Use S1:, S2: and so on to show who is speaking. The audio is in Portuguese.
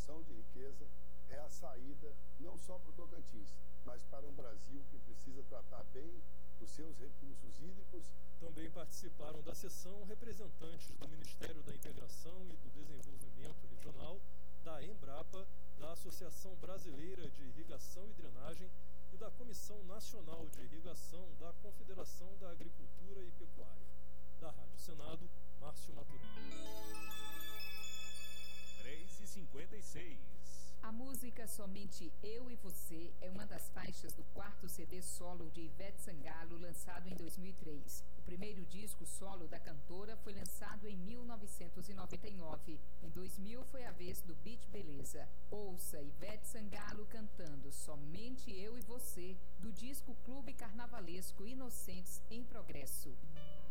S1: geração de riqueza é a saída não só para o Tocantins, mas para um Brasil que precisa tratar bem os seus recursos hídricos.
S2: Também participaram da sessão representantes do Ministério da Integração e do Desenvolvimento Regional, da Embrapa, da Associação Brasileira de Irrigação e Drenagem e da Comissão Nacional de Irrigação da Confederação da Agricultura e Pecuária. Da Rádio Senado, Márcio Maturano.
S3: 3h56.
S4: A música Somente Eu e Você é uma das faixas do quarto CD solo de Ivete Sangalo, lançado em 2003. O primeiro disco solo da cantora foi lançado em 1999. Em 2000 foi a vez do Beat Beleza. Ouça Ivete Sangalo cantando Somente Eu e Você, do disco Clube Carnavalesco Inocentes em Progresso.